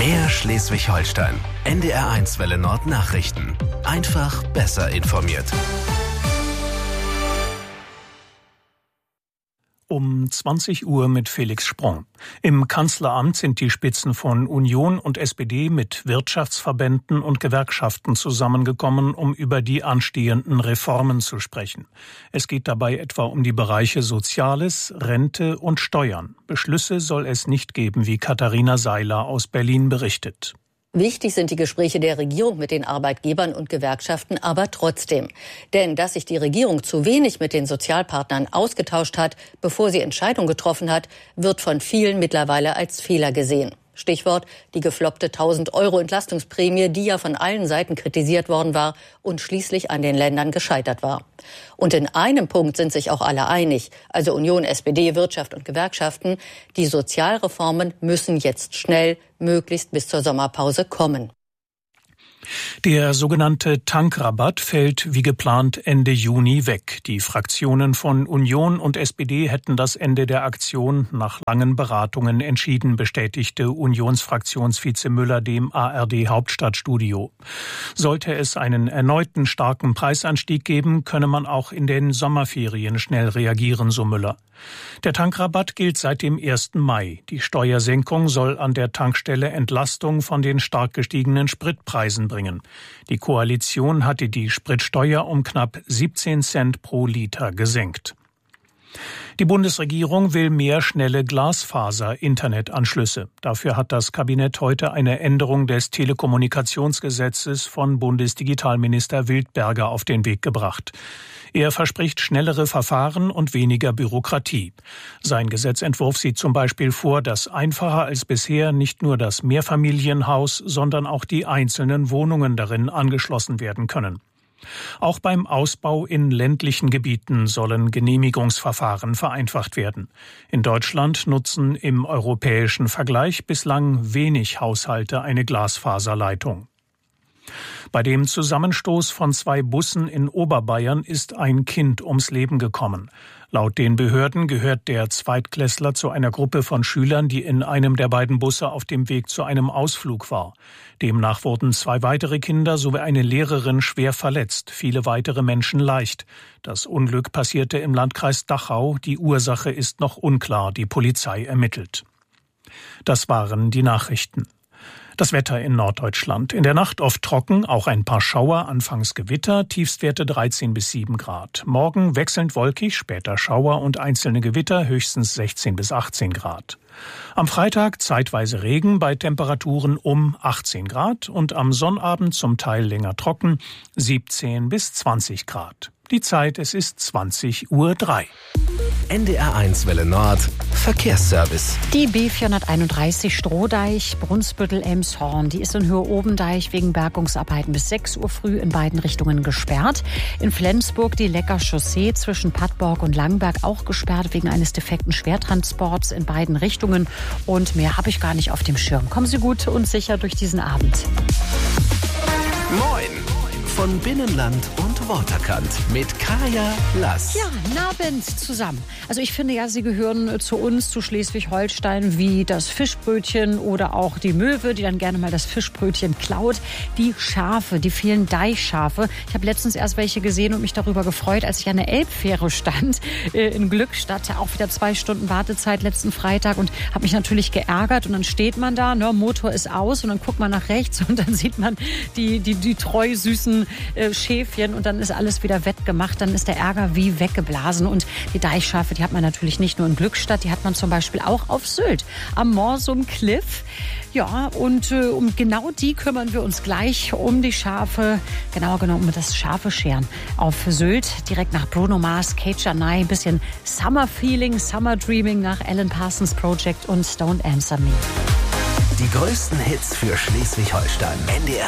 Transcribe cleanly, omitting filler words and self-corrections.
MDR Schleswig-Holstein. NDR1 Welle Nord Nachrichten. Einfach besser informiert. Um 20 Uhr mit Felix Sprung. Im Kanzleramt sind die Spitzen von Union und SPD mit Wirtschaftsverbänden und Gewerkschaften zusammengekommen, um über die anstehenden Reformen zu sprechen. Es geht dabei etwa um die Bereiche Soziales, Rente und Steuern. Beschlüsse soll es nicht geben, wie Katharina Seiler aus Berlin berichtet. Wichtig sind die Gespräche der Regierung mit den Arbeitgebern und Gewerkschaften, aber trotzdem. Denn dass sich die Regierung zu wenig mit den Sozialpartnern ausgetauscht hat, bevor sie Entscheidungen getroffen hat, wird von vielen mittlerweile als Fehler gesehen. Stichwort die gefloppte 1.000 € Entlastungsprämie, die ja von allen Seiten kritisiert worden war und schließlich an den Ländern gescheitert war. Und in einem Punkt sind sich auch alle einig, also Union, SPD, Wirtschaft und Gewerkschaften, die Sozialreformen müssen jetzt schnell, möglichst bis zur Sommerpause kommen. Der sogenannte Tankrabatt fällt wie geplant Ende Juni weg. Die Fraktionen von Union und SPD hätten das Ende der Aktion nach langen Beratungen entschieden, bestätigte Unionsfraktionsvize Müller dem ARD Hauptstadtstudio. Sollte es einen erneuten starken Preisanstieg geben, könne man auch in den Sommerferien schnell reagieren, so Müller. Der Tankrabatt gilt seit dem 1. Mai. Die Steuersenkung soll an der Tankstelle Entlastung von den stark gestiegenen Spritpreisen bringen. Die Koalition hatte die Spritsteuer um knapp 17 Cent pro Liter gesenkt. Die Bundesregierung will mehr schnelle Glasfaser-Internetanschlüsse. Dafür hat das Kabinett heute eine Änderung des Telekommunikationsgesetzes von Bundesdigitalminister Wildberger auf den Weg gebracht. Er verspricht schnellere Verfahren und weniger Bürokratie. Sein Gesetzentwurf sieht zum Beispiel vor, dass einfacher als bisher nicht nur das Mehrfamilienhaus, sondern auch die einzelnen Wohnungen darin angeschlossen werden können. Auch beim Ausbau in ländlichen Gebieten sollen Genehmigungsverfahren vereinfacht werden. In Deutschland nutzen im europäischen Vergleich bislang wenig Haushalte eine Glasfaserleitung. Bei dem Zusammenstoß von 2 Bussen in Oberbayern ist ein Kind ums Leben gekommen. Laut den Behörden gehört der Zweitklässler zu einer Gruppe von Schülern, die in einem der beiden Busse auf dem Weg zu einem Ausflug war. Demnach wurden 2 weitere Kinder sowie eine Lehrerin schwer verletzt, viele weitere Menschen leicht. Das Unglück passierte im Landkreis Dachau. Die Ursache ist noch unklar. Die Polizei ermittelt. Das waren die Nachrichten. Das Wetter in Norddeutschland. In der Nacht oft trocken, auch ein paar Schauer, anfangs Gewitter, Tiefstwerte 13 bis 7 Grad. Morgen wechselnd wolkig, später Schauer und einzelne Gewitter, höchstens 16 bis 18 Grad. Am Freitag zeitweise Regen bei Temperaturen um 18 Grad und am Sonnabend zum Teil länger trocken, 17 bis 20 Grad. Die Zeit, es ist 20:03 Uhr. NDR1 Welle Nord Verkehrsservice. Die B431 Strohdeich, Brunsbüttel-Elmshorn, die ist in Höhe Obendeich wegen Bergungsarbeiten bis 6 Uhr früh in beiden Richtungen gesperrt. In Flensburg die Lecker Chaussee zwischen Pattborg und Langberg auch gesperrt wegen eines defekten Schwertransports in beiden Richtungen. Und mehr habe ich gar nicht auf dem Schirm. Kommen Sie gut und sicher durch diesen Abend. Moin! Von Binnenland und Waterkant mit Kaya Lass. Ja, Abend zusammen. Also ich finde ja, Sie gehören zu uns, zu Schleswig-Holstein, wie das Fischbrötchen oder auch die Möwe, die dann gerne mal das Fischbrötchen klaut. Die Schafe, die vielen Deichschafe. Ich habe letztens erst welche gesehen und mich darüber gefreut, als ich an der Elbfähre stand in Glückstadt. Auch wieder 2 Stunden Wartezeit letzten Freitag und habe mich natürlich geärgert. Und dann steht man da, ne, Motor ist aus und dann guckt man nach rechts und dann sieht man die treu süßen Schäfchen und dann ist alles wieder wettgemacht, dann ist der Ärger wie weggeblasen. Und die Deichschafe, die hat man natürlich nicht nur in Glückstadt, die hat man zum Beispiel auch auf Sylt am Morsum Cliff. Ja, und um genau die kümmern wir uns gleich, um die Schafe, genauer genommen um das Schafescheren auf Sylt, direkt nach Bruno Mars, Cage Anai, ein bisschen Summer Feeling, Summer Dreaming nach Alan Parsons Project und Don't Answer Me. Die größten Hits für Schleswig-Holstein. NDR